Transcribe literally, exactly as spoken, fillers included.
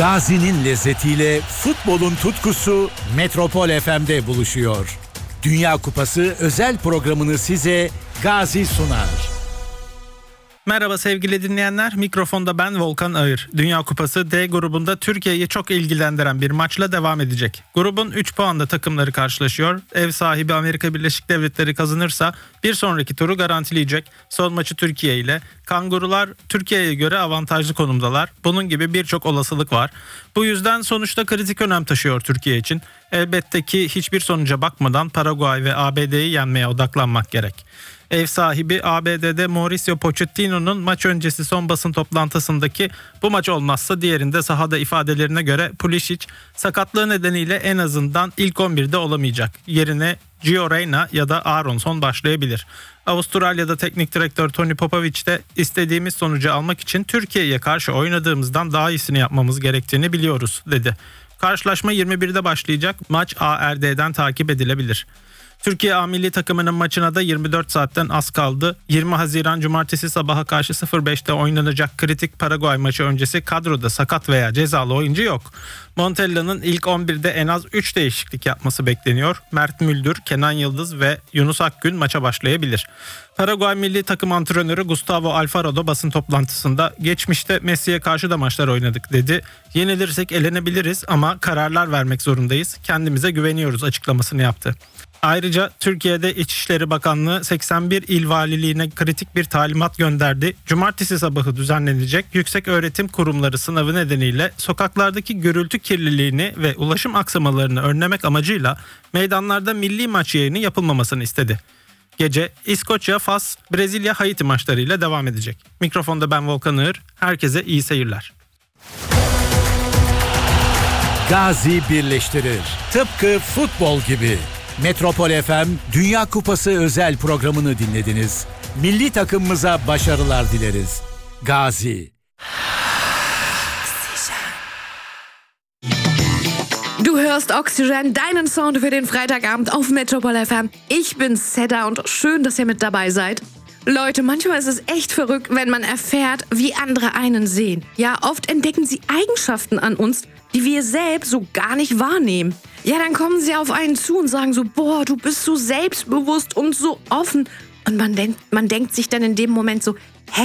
Gazi'nin lezzetiyle futbolun tutkusu Metropol F M'de buluşuyor. Dünya Kupası özel programını size Gazi sunar. Merhaba sevgili dinleyenler, mikrofonda ben Volkan Ağır. Dünya Kupası D grubunda Türkiye'yi çok ilgilendiren bir maçla devam edecek. Grubun üç puanda takımları karşılaşıyor. Ev sahibi Amerika Birleşik Devletleri kazanırsa bir sonraki turu garantileyecek. Son maçı Türkiye ile. Kangurular Türkiye'ye göre avantajlı konumdalar. Bunun gibi birçok olasılık var. Bu yüzden sonuçta kritik önem taşıyor Türkiye için. Elbette ki hiçbir sonuca bakmadan Paraguay ve A B D'yi yenmeye odaklanmak gerek. Ev sahibi A B D'de Mauricio Pochettino'nun maç öncesi son basın toplantısındaki bu maç olmazsa diğerinde sahada ifadelerine göre Pulisic sakatlığı nedeniyle en azından ilk on birde olamayacak. Yerine Gio Reyna ya da Aronson başlayabilir. Avustralya'da teknik direktör Tony Popovic de istediğimiz sonucu almak için Türkiye'ye karşı oynadığımızdan daha iyisini yapmamız gerektiğini biliyoruz dedi. Karşılaşma yirmi birde başlayacak. Maç A R D'den takip edilebilir. Türkiye A milli takımının maçına da yirmi dört saatten az kaldı. yirmi Haziran Cumartesi sabaha karşı sıfır beşte oynanacak kritik Paraguay maçı öncesi kadroda sakat veya cezalı oyuncu yok. Montella'nın ilk on birde en az üç değişiklik yapması bekleniyor. Mert Müldür, Kenan Yıldız ve Yunus Akgün maça başlayabilir. Paraguay milli takım antrenörü Gustavo Alfaro basın toplantısında geçmişte Messi'ye karşı da maçlar oynadık dedi. Yenilirsek elenebiliriz ama kararlar vermek zorundayız. Kendimize güveniyoruz açıklamasını yaptı. Ayrıca Türkiye'de İçişleri Bakanlığı seksen bir il valiliğine kritik bir talimat gönderdi. Cumartesi sabahı düzenlenecek yükseköğretim kurumları sınavı nedeniyle sokaklardaki gürültü kirliliğini ve ulaşım aksamalarını önlemek amacıyla meydanlarda milli maç yayını yapılmamasını istedi. Gece İskoçya, Fas, Brezilya, Haiti maçlarıyla devam edecek. Mikrofonda ben Volkan Ağır. Herkese iyi seyirler. Gazi birleştirir. Tıpkı futbol gibi. Metropol F M Dünya Kupası özel programını dinlediniz. Milli takımımıza başarılar dileriz. Gazi. Du hörst Oxygen, deinen Sound für den Freitagabend auf Metropol F M. Ich bin Seda und schön, dass ihr mit dabei seid. Leute, manchmal ist es echt verrückt, wenn man erfährt, wie andere einen sehen. Ja, oft entdecken sie Eigenschaften an uns, die wir selbst so gar nicht wahrnehmen. Ja, dann kommen sie auf einen zu und sagen so, boah, du bist so selbstbewusst und so offen. Und man denkt, man denkt sich dann in dem Moment so,